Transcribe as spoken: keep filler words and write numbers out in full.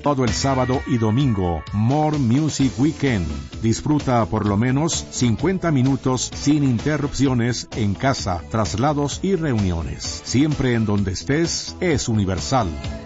todo el sábado y domingo. More Music Weekend. Disfruta por lo menos cincuenta minutos sin interrupciones en casa, traslados y reuniones. Siempre en donde estés, es Universal.